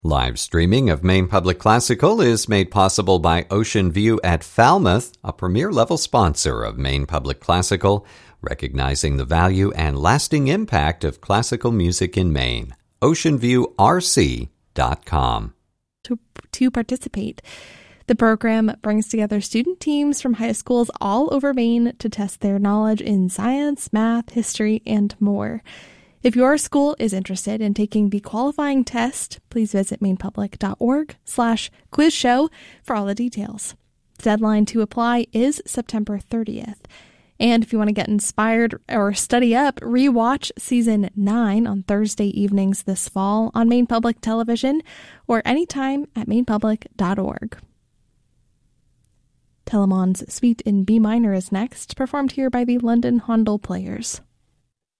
Live streaming of Maine Public Classical is made possible by Ocean View at Falmouth, a premier-level sponsor of Maine Public Classical, recognizing the value and lasting impact of classical music in Maine. OceanViewRC.com. To participate, the program brings together student teams from high schools all over Maine to test their knowledge in science, math, history, and more. If your school is interested in taking the qualifying test, please visit mainepublic.org/quiz show for all the details. The deadline to apply is September 30th. And if you want to get inspired or study up, rewatch Season 9 on Thursday evenings this fall on Maine Public Television or anytime at mainepublic.org. Telemann's Suite in B minor is next, performed here by the London Hondel Players.